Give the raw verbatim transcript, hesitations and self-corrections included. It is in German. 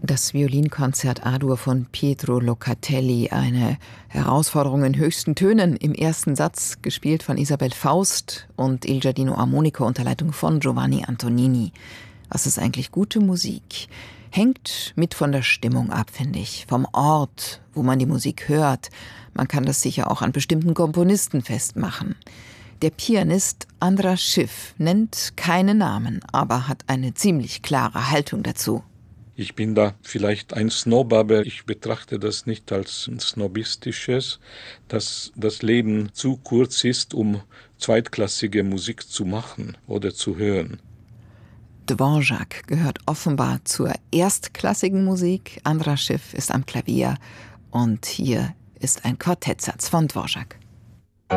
Das Violinkonzert A-Dur von Pietro Locatelli, eine Herausforderung in höchsten Tönen im ersten Satz, gespielt von Isabel Faust und Il Giardino Armonico unter Leitung von Giovanni Antonini. Was ist eigentlich gute Musik? Hängt mit von der Stimmung ab, finde ich, vom Ort, wo man die Musik hört. Man kann das sicher auch an bestimmten Komponisten festmachen. Der Pianist Andras Schiff nennt keine Namen, aber hat eine ziemlich klare Haltung dazu. Ich bin da vielleicht ein Snob, aber ich betrachte das nicht als ein snobistisches, dass das Leben zu kurz ist, um zweitklassige Musik zu machen oder zu hören. Dvorak gehört offenbar zur erstklassigen Musik. Andras Schiff ist am Klavier und hier ist ein Quartettsatz von Dvorak.